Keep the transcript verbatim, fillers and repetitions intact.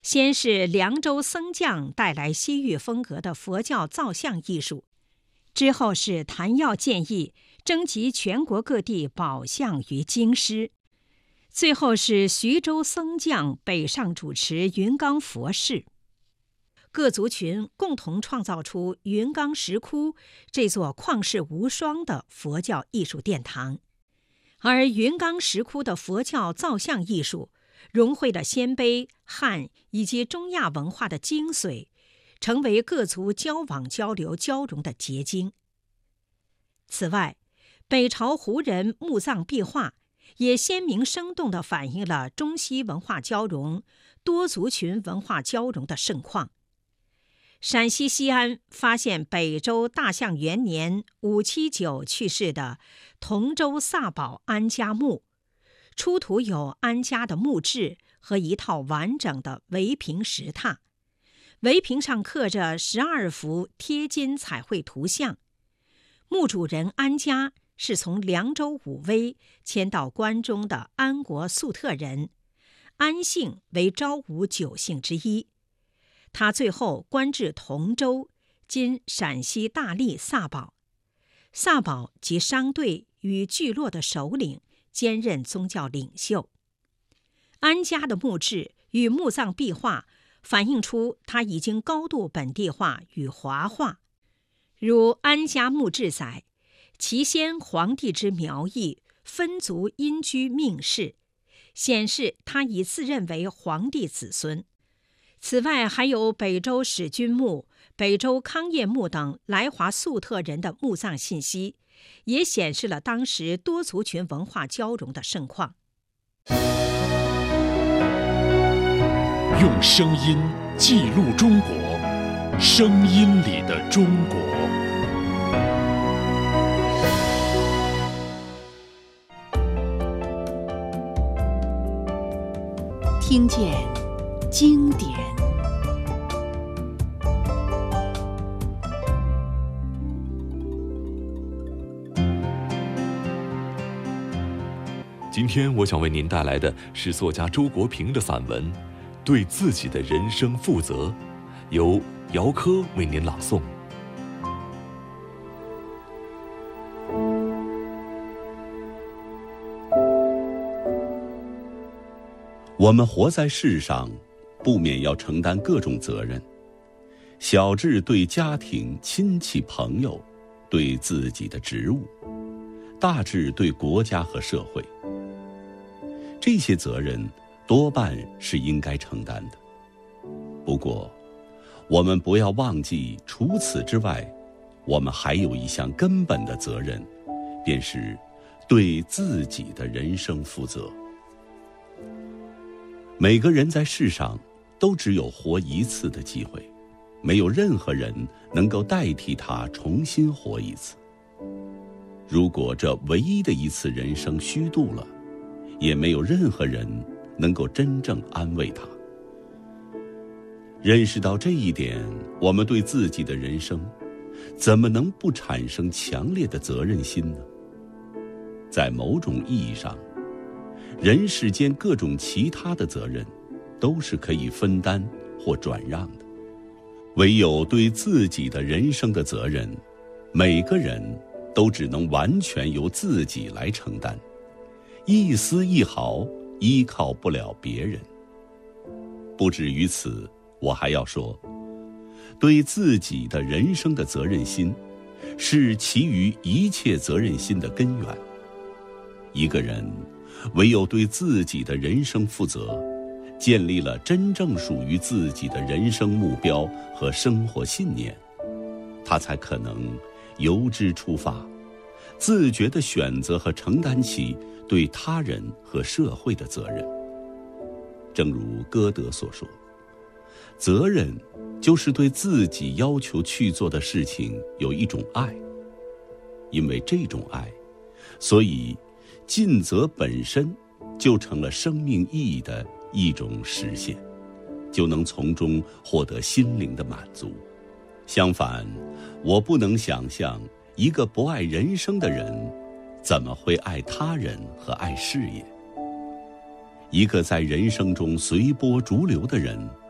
先是凉州僧匠带来西域风格的佛教造像艺术，之后是谭耀建议征集全国各地宝像于京师，最后是徐州僧匠北上主持云冈佛事。各族群共同创造出云冈石窟这座旷世无双的佛教艺术殿堂。而云冈石窟的佛教造像艺术融汇了鲜卑、汉以及中亚文化的精髓，成为各族交往交流交融的结晶。此外，北朝胡人墓葬壁画也鲜明生动地反映了中西文化交融、多族群文化交融的盛况。陕西西安发现北周大象元年五七九去世的同州萨宝安家墓，出土有安家的墓志和一套完整的围屏石拓，围屏上刻着十二幅贴金彩绘图像。墓主人安家是从凉州武威迁到关中的安国粟特人，安姓为昭武九姓之一。他最后官至同州（今陕西大荔）萨宝。萨宝及商队与聚落的首领，兼任宗教领袖。安家的墓志与墓葬壁画反映出他已经高度本地化与华化。如安家墓志载，其先皇帝之苗裔，分族因居命氏，显示他已自认为皇帝子孙。此外，还有北周史君墓、北周康业墓等来华粟特人的墓葬信息，也显示了当时多族群文化交融的盛况。 用声音记录中国，声音里的中国。 听见经典。 今天我想为您带来的是作家周国平的散文《对自己的人生负责》，由姚科为您朗诵。 我们活在世上，不免要承担各种责任，小至对家庭、亲戚、朋友，对自己的职务，大至对国家和社会。这些责任多半是应该承担的。不过，我们不要忘记，除此之外，我们还有一项根本的责任，便是对自己的人生负责。每个人在世上都只有活一次的机会，没有任何人能够代替他重新活一次。如果这唯一的一次人生虚度了，也没有任何人能够真正安慰他。认识到这一点，我们对自己的人生怎么能不产生强烈的责任心呢？在某种意义上，人世间各种其他的责任都是可以分担或转让的，唯有对自己的人生的责任，每个人都只能完全由自己来承担，一丝一毫依靠不了别人。不止于此，我还要说，对自己的人生的责任心，是其余一切责任心的根源。一个人唯有对自己的人生负责，建立了真正属于自己的人生目标和生活信念，他才可能由之出发，自觉地选择和承担起对他人和社会的责任。正如歌德所说，责任就是对自己要求去做的事情有一种爱，因为这种爱，所以尽责本身就成了生命意义的一种实现，就能从中获得心灵的满足。相反，我不能想象一个不爱人生的人怎么会爱他人和爱事业。一个在人生中随波逐流的人，